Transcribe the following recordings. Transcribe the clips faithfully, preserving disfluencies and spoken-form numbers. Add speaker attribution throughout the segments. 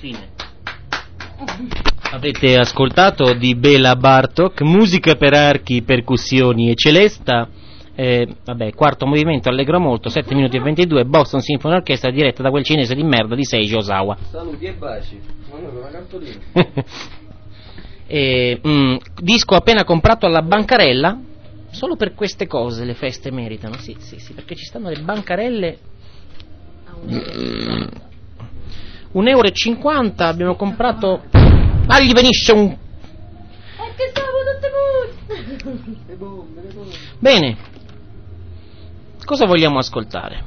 Speaker 1: Fine. Avete ascoltato di Bela Bartok, musica per archi, percussioni e celesta. Eh, vabbè, quarto movimento, allegro molto, sette minuti e ventidue, Boston Symphony Orchestra diretta da quel cinese di merda di Seiji Osawa.
Speaker 2: Saluti e baci. Ma no, una cartolina.
Speaker 1: E, mm, disco appena comprato alla bancarella. Solo per queste cose le feste meritano. Sì, sì, sì, perché ci stanno le bancarelle. Un euro e cinquanta abbiamo comprato. Ah, gli venisse un.
Speaker 3: E che stavo tutte cose.
Speaker 2: Le bombe, le bombe.
Speaker 1: Bene. Cosa vogliamo ascoltare?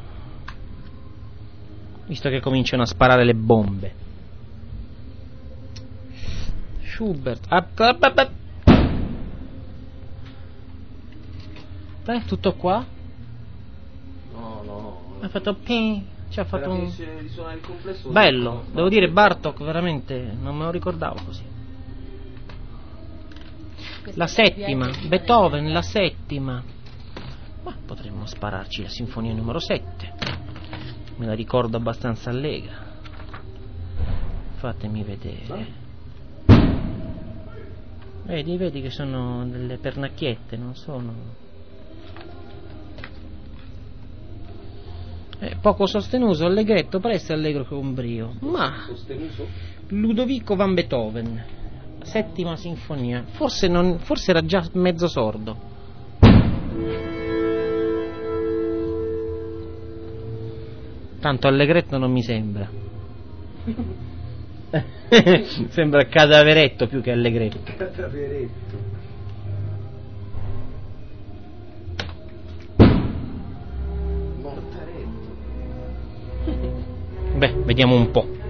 Speaker 1: Visto che cominciano a sparare le bombe. Schubert. Beh, tutto qua?
Speaker 2: No, no, no.
Speaker 1: Ha fatto ping. Ci ha fatto un.
Speaker 2: Di suonare il complesso.
Speaker 1: Bello, devo dire Bartok veramente non me lo ricordavo così. La settima, Beethoven, la settima. Ma potremmo spararci la sinfonia numero sette. Me la ricordo abbastanza allegra. Fatemi vedere. Vedi, vedi che sono delle pernacchiette, non sono. Eh, poco sostenuto, allegretto, presto allegro con brio. Ma
Speaker 2: Sostenuto?
Speaker 1: Ludovico van Beethoven, settima sinfonia. Forse non, forse era già mezzo sordo. Tanto allegretto non mi sembra. Sembra cadaveretto più che allegretto.
Speaker 2: Cadaveretto. Mortaretto.
Speaker 1: Beh, vediamo un po'.